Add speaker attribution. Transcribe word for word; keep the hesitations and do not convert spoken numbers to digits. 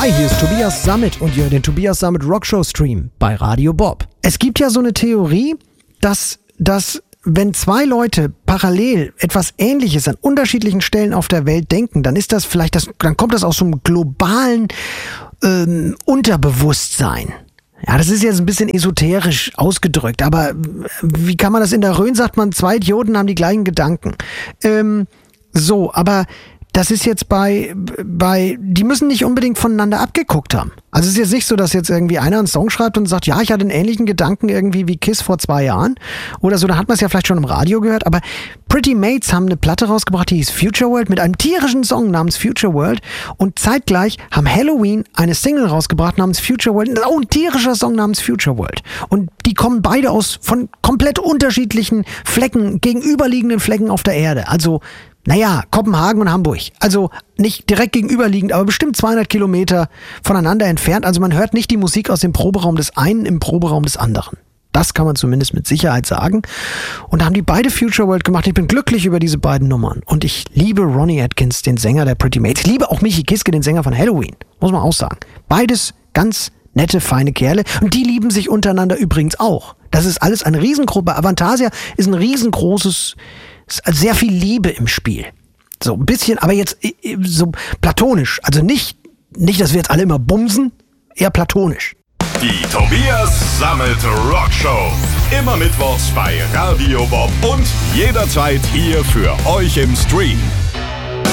Speaker 1: Hi, hier ist Tobias Sammet und ihr hört den Tobias Sammet Rockshow Stream bei Radio Bob. Es gibt ja so eine Theorie, dass, dass wenn zwei Leute parallel etwas Ähnliches an unterschiedlichen Stellen auf der Welt denken, dann ist das vielleicht, das, dann kommt das aus so einem globalen ähm, Unterbewusstsein. Ja, das ist jetzt ein bisschen esoterisch ausgedrückt, aber wie kann man das in der Rhön, sagt man, zwei Idioten haben die gleichen Gedanken. Ähm, so, aber das ist jetzt bei, bei, die müssen nicht unbedingt voneinander abgeguckt haben. Also es ist jetzt nicht so, dass jetzt irgendwie einer einen Song schreibt und sagt, ja, ich hatte einen ähnlichen Gedanken irgendwie wie Kiss vor zwei Jahren oder so, da hat man es ja vielleicht schon im Radio gehört, aber Pretty Mates haben eine Platte rausgebracht, die hieß Future World, mit einem tierischen Song namens Future World, und zeitgleich haben Halloween eine Single rausgebracht namens Future World, auch ein tierischer Song namens Future World, und die kommen beide aus von komplett unterschiedlichen Flecken, gegenüberliegenden Flecken auf der Erde, also naja, Kopenhagen und Hamburg. Also nicht direkt gegenüberliegend, aber bestimmt zweihundert Kilometer voneinander entfernt. Also man hört nicht die Musik aus dem Proberaum des einen im Proberaum des anderen. Das kann man zumindest mit Sicherheit sagen. Und da haben die beide Future World gemacht. Ich bin glücklich über diese beiden Nummern. Und ich liebe Ronnie Atkins, den Sänger der Pretty Mates. Ich liebe auch Michi Kiske, den Sänger von Halloween. Muss man auch sagen. Beides ganz nette, feine Kerle. Und die lieben sich untereinander übrigens auch. Das ist alles eine Riesengruppe. Avantasia ist ein riesengroßes... sehr viel Liebe im Spiel. So ein bisschen, aber jetzt so platonisch. Also nicht, nicht, dass wir jetzt alle immer bumsen, eher platonisch.
Speaker 2: Die Tobias Sammet Rockshow. Immer mittwochs bei Radio Bob und jederzeit hier für euch im Stream.